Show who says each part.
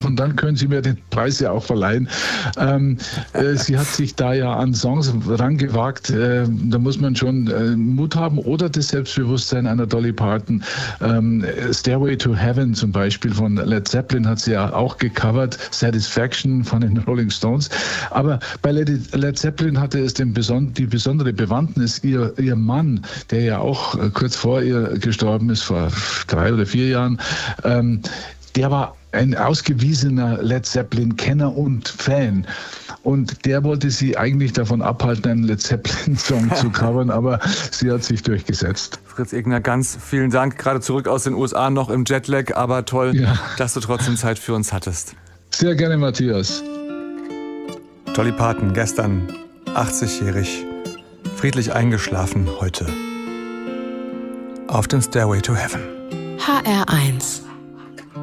Speaker 1: und dann können Sie mir den Preis ja auch verleihen. Sie hat sich da ja an Songs rangewagt, da muss man schon Mut haben oder das Selbstbewusstsein einer Dolly Parton. Stairway to Heaven zum Beispiel von Led Zeppelin hat sie ja auch gecovert, Satisfaction von den Rolling Stones. Aber bei Led Zeppelin hatte es die besondere Bewandtnis, ihr Mann, der ja auch kurz vor ihr gestorben ist, vor 3 oder 4 Jahren, der war ein ausgewiesener Led Zeppelin-Kenner und Fan. Und der wollte sie eigentlich davon abhalten, einen Led Zeppelin-Song zu covern, aber sie hat sich durchgesetzt.
Speaker 2: Fritz Egner, ganz vielen Dank. Gerade zurück aus den USA, noch im Jetlag, aber toll, dass du trotzdem Zeit für uns hattest.
Speaker 1: Sehr gerne, Matthias.
Speaker 2: Dolly Parton, gestern 80-jährig, friedlich eingeschlafen heute. Auf den Stairway to Heaven.
Speaker 3: HR1